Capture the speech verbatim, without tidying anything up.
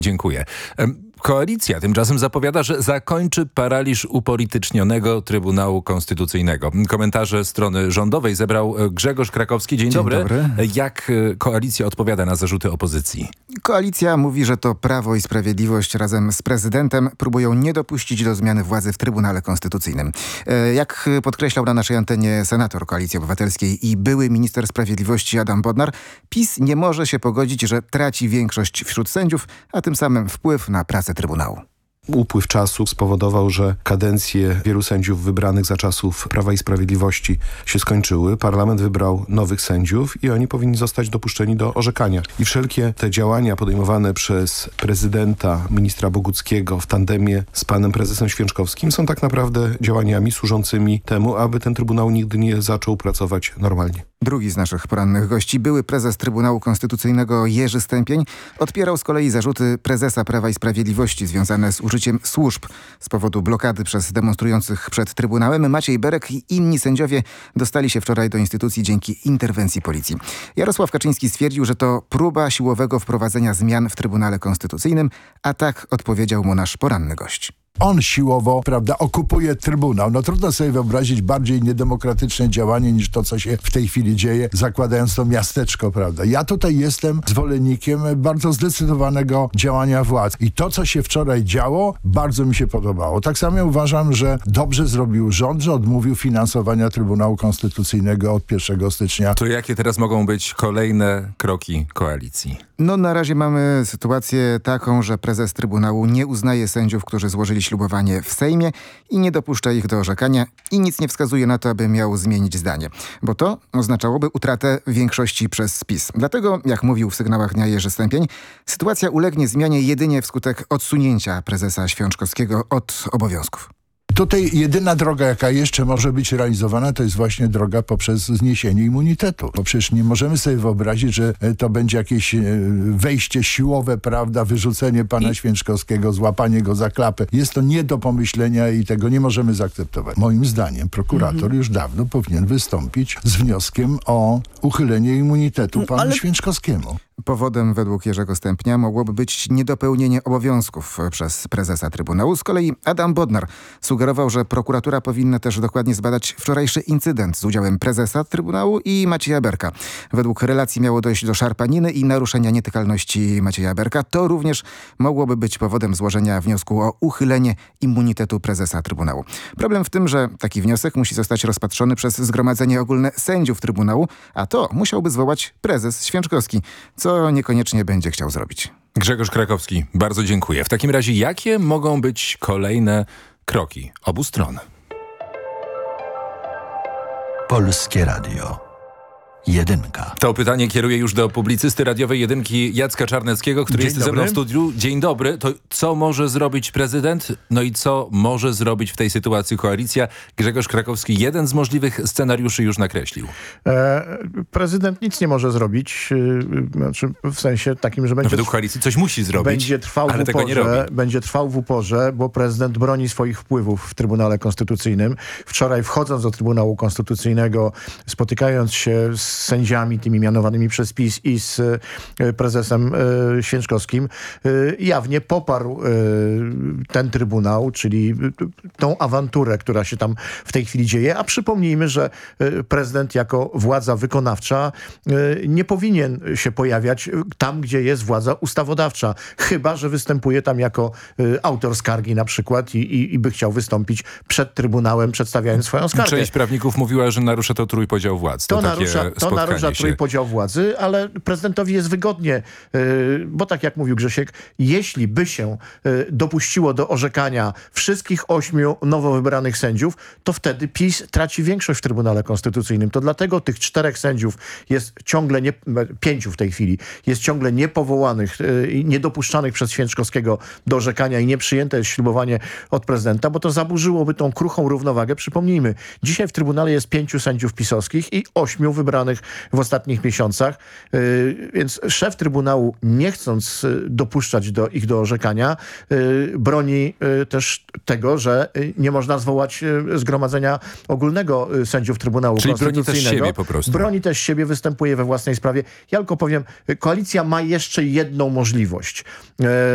Dziękuję. Koalicja tymczasem zapowiada, że zakończy paraliż upolitycznionego Trybunału Konstytucyjnego. Komentarze strony rządowej zebrał Grzegorz Krakowski. Dzień, Dzień dobry. dobry. Jak koalicja odpowiada na zarzuty opozycji? Koalicja mówi, że to Prawo i Sprawiedliwość razem z prezydentem próbują nie dopuścić do zmiany władzy w Trybunale Konstytucyjnym. Jak podkreślał na naszej antenie senator Koalicji Obywatelskiej i były minister sprawiedliwości Adam Bodnar, PiS nie może się pogodzić, że traci większość wśród sędziów, a tym samym wpływ na pracę Trybunału. Upływ czasu spowodował, że kadencje wielu sędziów wybranych za czasów Prawa i Sprawiedliwości się skończyły. Parlament wybrał nowych sędziów i oni powinni zostać dopuszczeni do orzekania. I wszelkie te działania podejmowane przez prezydenta, ministra Boguckiego w tandemie z panem prezesem Święczkowskim są tak naprawdę działaniami służącymi temu, aby ten Trybunał nigdy nie zaczął pracować normalnie. Drugi z naszych porannych gości, były prezes Trybunału Konstytucyjnego Jerzy Stępień, odpierał z kolei zarzuty prezesa Prawa i Sprawiedliwości związane z użyciem służb z powodu blokady przez demonstrujących przed Trybunałem. Maciej Berek i inni sędziowie dostali się wczoraj do instytucji dzięki interwencji policji. Jarosław Kaczyński stwierdził, że to próba siłowego wprowadzenia zmian w Trybunale Konstytucyjnym, a tak odpowiedział mu nasz poranny gość. On siłowo, prawda, okupuje Trybunał. No trudno sobie wyobrazić bardziej niedemokratyczne działanie niż to, co się w tej chwili dzieje, zakładając to miasteczko, prawda. Ja tutaj jestem zwolennikiem bardzo zdecydowanego działania władz. I to, co się wczoraj działo, bardzo mi się podobało. Tak samo uważam, że dobrze zrobił rząd, że odmówił finansowania Trybunału Konstytucyjnego od pierwszego stycznia. To jakie teraz mogą być kolejne kroki koalicji? No na razie mamy sytuację taką, że prezes Trybunału nie uznaje sędziów, którzy złożyli ślubowanie w Sejmie i nie dopuszcza ich do orzekania i nic nie wskazuje na to, aby miał zmienić zdanie. Bo to oznaczałoby utratę większości przez PiS. Dlatego, jak mówił w sygnałach dnia Jerzy Stępień, sytuacja ulegnie zmianie jedynie wskutek odsunięcia prezesa Święczkowskiego od obowiązków. Tutaj jedyna droga, jaka jeszcze może być realizowana, to jest właśnie droga poprzez zniesienie immunitetu. Bo przecież nie możemy sobie wyobrazić, że to będzie jakieś wejście siłowe, prawda, wyrzucenie pana I... Święczkowskiego, złapanie go za klapę. Jest to nie do pomyślenia i tego nie możemy zaakceptować. Moim zdaniem prokurator mhm. już dawno powinien wystąpić z wnioskiem o uchylenie immunitetu panu Ale... Święczkowskiemu. Powodem według Jerzego Stępnia mogłoby być niedopełnienie obowiązków przez prezesa Trybunału. Z kolei Adam Bodnar sugerował, że prokuratura powinna też dokładnie zbadać wczorajszy incydent z udziałem prezesa Trybunału i Macieja Berka. Według relacji miało dojść do szarpaniny i naruszenia nietykalności Macieja Berka. To również mogłoby być powodem złożenia wniosku o uchylenie immunitetu prezesa Trybunału. Problem w tym, że taki wniosek musi zostać rozpatrzony przez Zgromadzenie Ogólne Sędziów Trybunału, a to musiałby zwołać prezes Święczkowski, co niekoniecznie będzie chciał zrobić. Grzegorz Krakowski, bardzo dziękuję. W takim razie jakie mogą być kolejne kroki obu stron? Polskie Radio. Jedynka. To pytanie kieruję już do publicysty radiowej Jedynki Jacka Czarneckiego, który Dzień jest dobry. ze mną w studiu. Dzień dobry. To co może zrobić prezydent? No i co może zrobić w tej sytuacji koalicja? Grzegorz Krakowski jeden z możliwych scenariuszy już nakreślił. E, prezydent nic nie może zrobić. E, znaczy w sensie takim, że będzie... Według koalicji coś musi zrobić, będzie trwał ale w tego nie uporze, robi. Będzie trwał w uporze, bo prezydent broni swoich wpływów w Trybunale Konstytucyjnym. Wczoraj wchodząc do Trybunału Konstytucyjnego, spotykając się z sędziami tymi mianowanymi przez PiS i z e, prezesem e, Święczkowskim, e, jawnie poparł e, ten Trybunał, czyli tą awanturę, która się tam w tej chwili dzieje. A przypomnijmy, że e, prezydent jako władza wykonawcza e, nie powinien się pojawiać tam, gdzie jest władza ustawodawcza. Chyba że występuje tam jako e, autor skargi na przykład i, i, i by chciał wystąpić przed Trybunałem, przedstawiając swoją skargę. Część prawników mówiła, że narusza to trójpodział władz. To, to takie narusza, to narusza trójpodział władzy, ale prezydentowi jest wygodnie, yy, bo tak jak mówił Grzesiek, jeśli by się yy, dopuściło do orzekania wszystkich ośmiu nowo wybranych sędziów, to wtedy PiS traci większość w Trybunale Konstytucyjnym. To dlatego tych czterech sędziów jest ciągle, nie, pięciu w tej chwili, jest ciągle niepowołanych i yy, niedopuszczanych przez Święczkowskiego do orzekania i nieprzyjęte jest ślubowanie od prezydenta, bo to zaburzyłoby tą kruchą równowagę. Przypomnijmy, dzisiaj w Trybunale jest pięciu sędziów pisowskich i ośmiu wybranych w ostatnich miesiącach, yy, więc szef Trybunału, nie chcąc yy, dopuszczać do ich do orzekania, yy, broni yy, też tego, że yy, nie można zwołać yy, zgromadzenia ogólnego yy, sędziów Trybunału Czyli Konstytucyjnego. broni też siebie po prostu. Broni też siebie, występuje we własnej sprawie. Ja tylko powiem, koalicja ma jeszcze jedną możliwość. Yy,